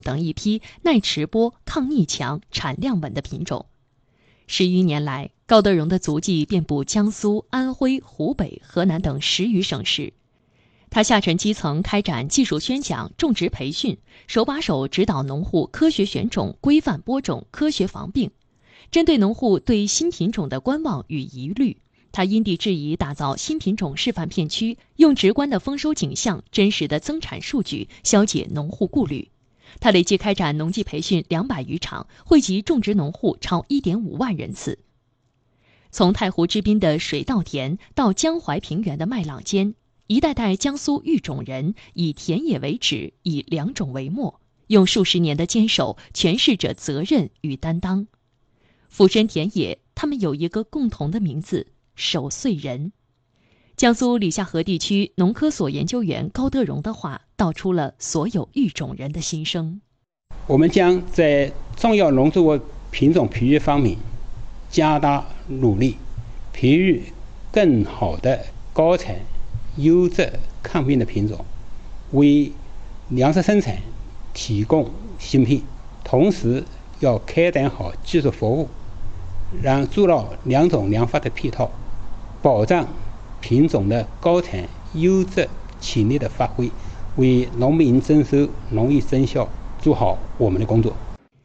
等一批耐迟播、抗逆强、产量稳的品种。10余年来，高德荣的足迹遍布江苏、安徽、湖北、河南等10余省市。他下沉基层，开展技术宣讲、种植培训，手把手指导农户科学选种、规范播种、科学防病。针对农户对新品种的观望与疑虑，他因地制宜打造新品种示范片区，用直观的丰收景象、真实的增产数据消解农户顾虑。他累计开展农技培训200余场，惠及种植农户超1.5万人次。从太湖之滨的水稻田到江淮平原的麦浪间，一代代江苏育种人以田野为纸，以良种为墨，用数十年的坚守诠释着责任与担当。俯身田野，他们有一个共同的名字——守岁人。江苏礼夏河地区农科所研究员高德荣的话，道出了所有育种人的心声。 我们将在重要农作物品种培育方面加大努力，培育更好的高产、优质、抗病的品种，为粮食生产提供芯片。同时要开展好技术服务，让做到良种良法的配套，保障品种的高产、优质潜力的发挥，为农民增收、农业增效做好我们的工作。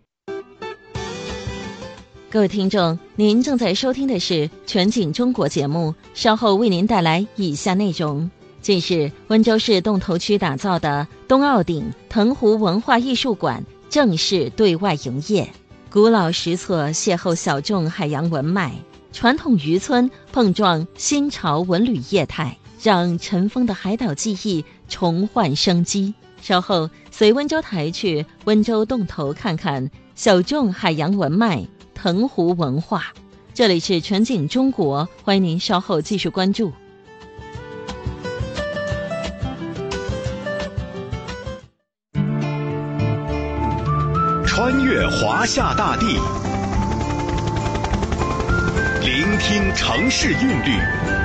各位听众，您正在收听的是全景中国节目，稍后为您带来以下内容。这是温州市洞头区打造的东澳顶藤湖文化艺术馆正式对外营业。古老石错邂逅小众海洋文脉，传统渔村碰撞新潮文旅业态，让尘封的海岛记忆重焕生机。稍后随温州台去温州洞头看看小众海洋文脉、藤湖文化。这里是全景中国，欢迎您稍后继续关注。 穿越华夏大地，聆听城市韵律，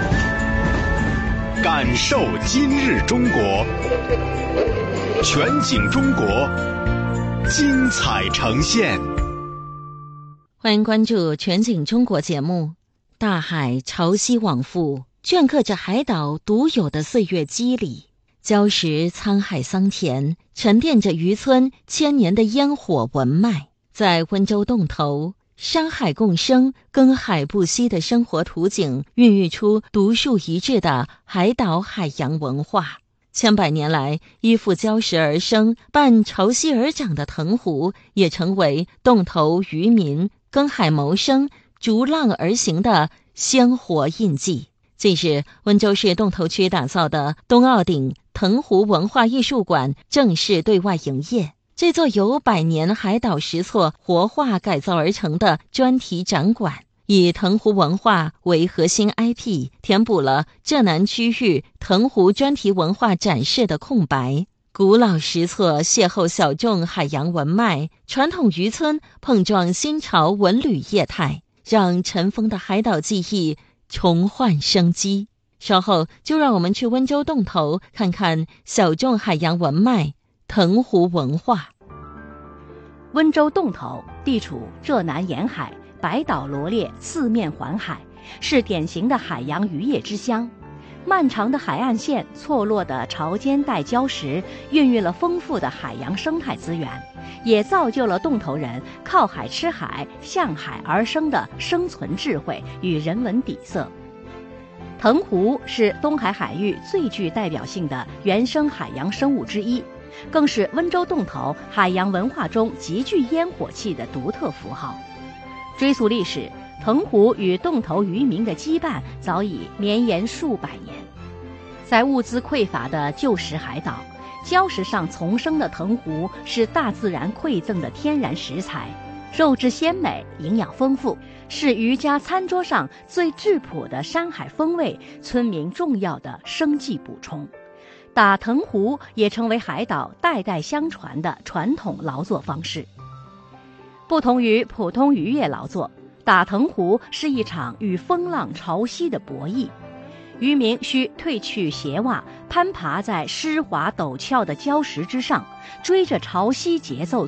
感受今日中国。全景中国，精彩呈现。 欢迎关注全景中国节目。大海潮汐往复，镌刻着海岛独有的岁月肌理。礁石沧海桑田，沉淀着渔村千年的烟火文脉。在温州洞头，山海共生、耕海不息的生活图景，孕育出独树一帜的海岛海洋文化。千百年来，依附礁石而生、伴潮汐而长的藤湖，也成为洞头渔民耕海谋生、逐浪而行的鲜活印记。近日，温州市洞头区打造的东澳顶藤湖文化艺术馆正式对外营业。这座由100年海岛石错活化改造而成的专题展馆，以藤湖文化为核心 IP， 填补了浙南区域藤湖专题文化展示的空白。古老石错邂逅小众海洋文脉，传统渔村碰撞新潮文旅业态，让尘封的海岛记忆重焕生机。稍后就让我们去温州洞头看看小众海洋文脉、藤湖文化。 温州洞头地处浙南沿海，百岛罗列，四面环海，是典型的海洋渔业之乡。漫长的海岸线，错落的潮间带礁石，孕育了丰富的海洋生态资源，也造就了洞头人靠海吃海、向海而生的生存智慧与人文底色。藤湖是东海海域最具代表性的原生海洋生物之一，更是温州洞头海洋文化中极具烟火气的独特符号。追溯历史，藤湖与洞头渔民的羁绊早已绵延数百年。在物资匮乏的旧时海岛，礁石上丛生的藤湖是大自然馈赠的天然食材，肉质鲜美，营养丰富，是渔家餐桌上最质朴的山海风味，村民重要的生计补充。打藤湖也成为海岛代代相传的传统劳作方式。不同于普通渔业劳作，打藤湖是一场与风浪潮汐的博弈。渔民需褪去鞋袜，攀爬在湿滑陡峭的礁石之上，追着潮汐节奏